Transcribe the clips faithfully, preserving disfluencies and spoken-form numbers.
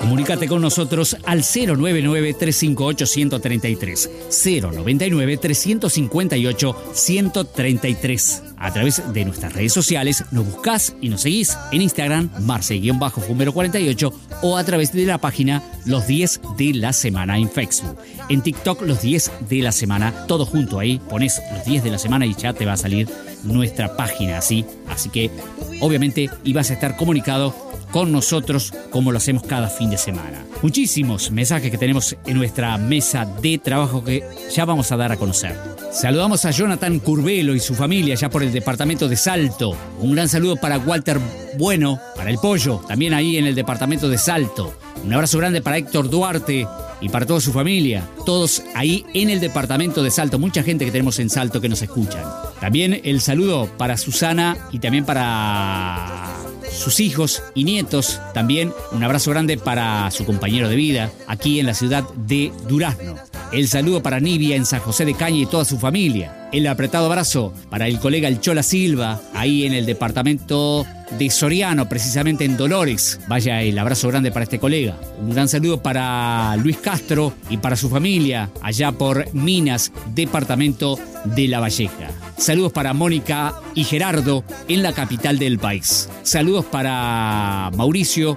Comunícate con nosotros al cero nueve nueve, tres cinco ocho, uno cero tres tres, cero nueve nueve, tres cinco ocho, uno cero tres tres. A través de nuestras redes sociales nos buscás y nos seguís en Instagram, Marce-Fumero cuarenta y ocho, o a través de la página Los diez de la Semana en Facebook. En TikTok, Los diez de la Semana, todo junto ahí, pones Los diez de la Semana y ya te va a salir nuestra página así. Así que, obviamente, ibas a estar comunicado con nosotros como lo hacemos cada fin de semana. Muchísimos mensajes que tenemos en nuestra mesa de trabajo que ya vamos a dar a conocer. Saludamos a Jonathan Curbelo y su familia allá por el departamento de Salto. Un gran saludo para Walter Bueno, para el Pollo, también ahí en el departamento de Salto. Un abrazo grande para Héctor Duarte y para toda su familia, todos ahí en el departamento de Salto. Mucha gente que tenemos en Salto que nos escuchan. También el saludo para Susana y también para sus hijos y nietos. También un abrazo grande para su compañero de vida aquí en la ciudad de Durazno. El saludo para Nibia en San José de Caña y toda su familia. El apretado abrazo para el colega El Chola Silva, ahí en el departamento de Soriano, precisamente en Dolores. Vaya el abrazo grande para este colega. Un gran saludo para Luis Castro y para su familia, allá por Minas, departamento de La Valleja. Saludos para Mónica y Gerardo en la capital del país. Saludos para Mauricio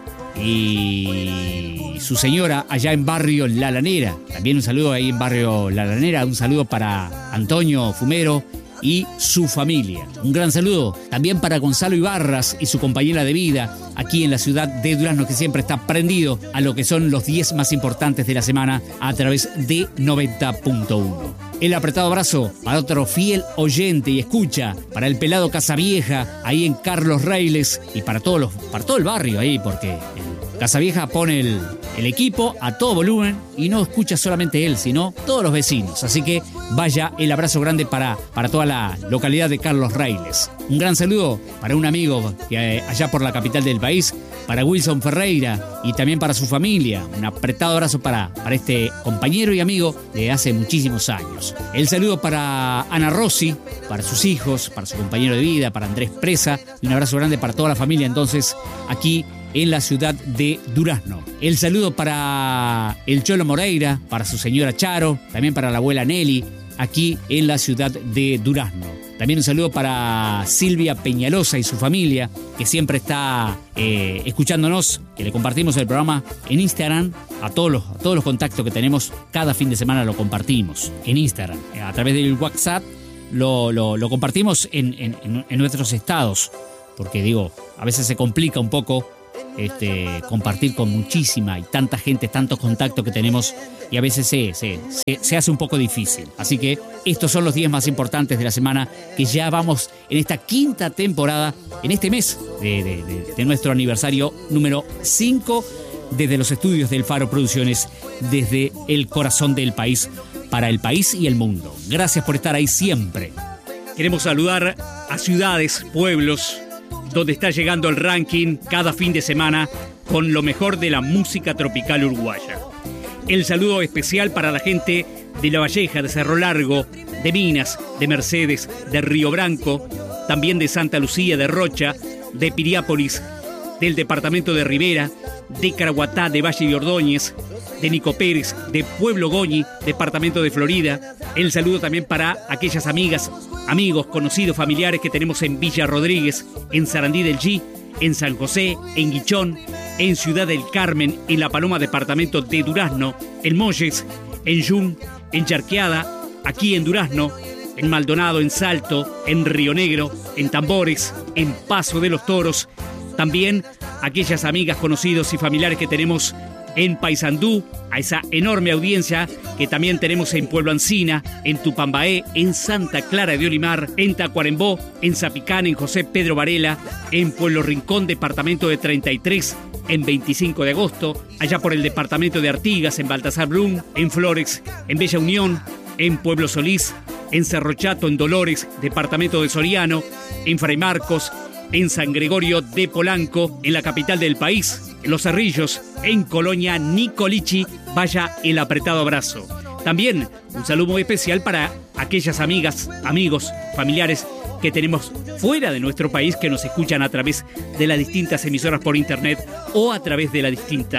y su señora allá en barrio La Lanera. También un saludo ahí en barrio La Lanera. Un saludo para Antonio Fumero y su familia. Un gran saludo también para Gonzalo Ibarras y su compañera de vida aquí en la ciudad de Durazno, que siempre está prendido a lo que son los diez más importantes de la semana a través de noventa punto uno. El apretado abrazo para otro fiel oyente y escucha, para el pelado Casavieja ahí en Carlos Reiles y para todos los, para todo el barrio ahí, porque el Casavieja pone el, el equipo a todo volumen y no escucha solamente él, sino todos los vecinos. Así que vaya el abrazo grande para, para toda la localidad de Carlos Reiles. Un gran saludo para un amigo que allá por la capital del país, para Wilson Ferreira y también para su familia. Un apretado abrazo para, para este compañero y amigo de hace muchísimos años. El saludo para Ana Rossi, para sus hijos, para su compañero de vida, para Andrés Presa, y un abrazo grande para toda la familia entonces aquí en la ciudad de Durazno. El saludo para el Cholo Moreira, para su señora Charo, también para la abuela Nelly, aquí en la ciudad de Durazno. También un saludo para Silvia Peñalosa y su familia, que siempre está eh, escuchándonos, que le compartimos el programa en Instagram. A todos, los, a todos los contactos que tenemos, cada fin de semana lo compartimos en Instagram. A través del WhatsApp lo, lo, lo compartimos en, en, en nuestros estados, porque digo, a veces se complica un poco Este, compartir con muchísima y tanta gente, tantos contactos que tenemos, y a veces se, se, se, se hace un poco difícil. Así que estos son los diez más importantes de la semana, que ya vamos en esta quinta temporada, en este mes de, de, de, de nuestro aniversario número cinco, desde los estudios del Faro Producciones, desde el corazón del país, para el país y el mundo. Gracias por estar ahí siempre. Queremos saludar a ciudades, pueblos, donde está llegando el ranking cada fin de semana con lo mejor de la música tropical uruguaya. El saludo especial para la gente de La Valleja, de Cerro Largo, de Minas, de Mercedes, de Río Branco, también de Santa Lucía, de Rocha, de Piriápolis, del departamento de Rivera, de Caraguatá, de Valle de Ordóñez, de Nico Pérez, de Pueblo Goñi, departamento de Florida. El saludo también para aquellas amigas, amigos, conocidos, familiares que tenemos en Villa Rodríguez, en Sarandí del G, en San José, en Guichón, en Ciudad del Carmen, en La Paloma, departamento de Durazno, en Molles, en Yum, en Charqueada, aquí en Durazno, en Maldonado, en Salto, en Río Negro, en Tambores, en Paso de los Toros. También aquellas amigas, conocidos y familiares que tenemos en Paysandú, a esa enorme audiencia que también tenemos en Pueblo Ancina, en Tupambaé, en Santa Clara de Olimar, en Tacuarembó, en Zapicán, en José Pedro Varela, en Pueblo Rincón, departamento de treinta y tres, en veinticinco de agosto, allá por el departamento de Artigas, en Baltasar Blum, en Flores, en Bella Unión, en Pueblo Solís, en Cerro Chato, en Dolores, departamento de Soriano, en Fray Marcos, en San Gregorio de Polanco, en la capital del país, en Los Cerrillos, en Colonia Nicolichi. Vaya el apretado abrazo. También un saludo muy especial para aquellas amigas, amigos, familiares que tenemos fuera de nuestro país, que nos escuchan a través de las distintas emisoras por internet o a través de las distintas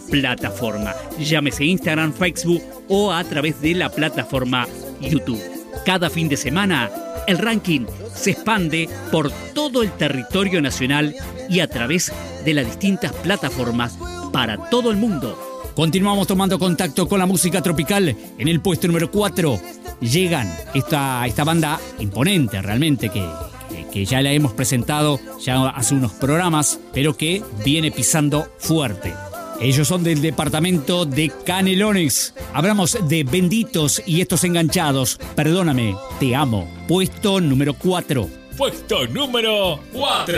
plataforma. Llámese Instagram, Facebook o a través de la plataforma YouTube. Cada fin de semana, el ranking se expande por todo el territorio nacional y a través de las distintas plataformas para todo el mundo. Continuamos tomando contacto con la música tropical. En el puesto número cuatro llegan esta, esta banda imponente realmente que, que, que ya la hemos presentado ya hace unos programas, pero que viene pisando fuerte. Ellos son del departamento de Canelones. Hablamos de Benditos y Estos Enganchados. Perdóname, te amo. Puesto número cuatro. Puesto número cuatro.